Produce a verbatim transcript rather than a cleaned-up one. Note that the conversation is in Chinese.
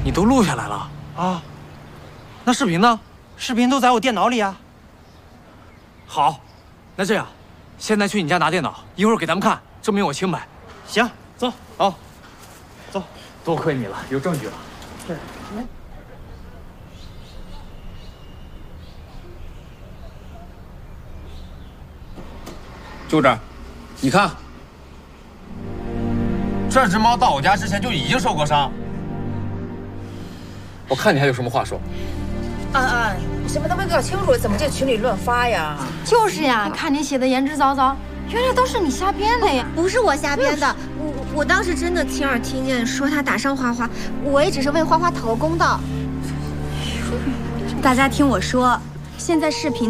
你都录下来了啊？ 那视频呢？ 视频都在我电脑里啊。 好，那这样，现在去你家拿电脑，一会儿给咱们看，证明我清白。 行，走。 好， 走。 多亏你了，有证据了。 是。 就这儿，你看，这只猫到我家之前就已经受过伤。我看你还有什么话说？ 安安，什么都没搞清楚，怎么就群里乱发呀？ 就是呀，看你写的言之凿凿，原来都是你瞎编的呀！ 不是我瞎编的，我我当时真的亲耳听见说他打伤花花，我也只是为花花讨个公道。大家听我说，现在视频。